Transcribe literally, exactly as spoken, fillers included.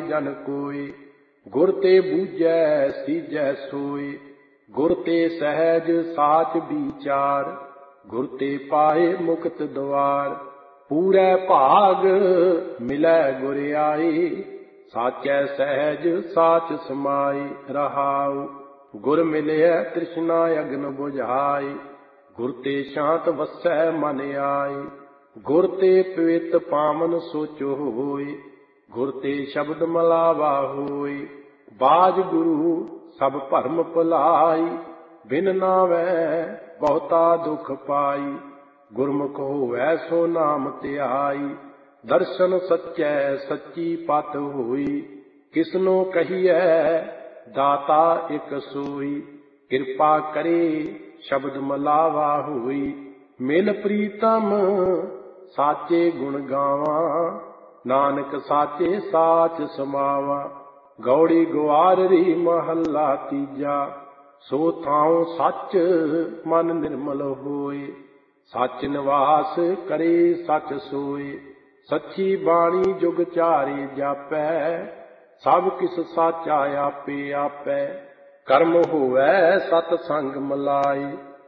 जन कोय। गुर ते बूझै सीजै सोय, गुर ते सहज साच विचार। गुर ते पाए मुक्त द्वार, पूरै भाग मिलै गुर आई। साचै सहज साच समाई रहाऊ। गुर मिलिया तृष्णा अग्न बुझाई, गुर ते शांत वसै मन आई। गुर ते पवित पावन सोच होय, गुर ते शब्द मलावा होय। बाज गुरु सब भरम भुलाई, बिन नावै बहुता दुख पाई। गुरमुख होवै सो नाम ध्याई, दर्शन सच्चै सच्ची पत होई। किसनो कहिए दाता एक सोई, किरपा करे शब्द मलावा होई। मिल प्रीतम साचे गुण गावा, नानक साचे साच समावा। गौड़ी गुआररी महला तीजा, सो थाऊं सच मन निर्मल होय। सच निवास करे सच सोय, सच्ची बाणी जुग चारे जापै। सब किस साचा आपे आपै, कर्म होवै सत संग मलाइ।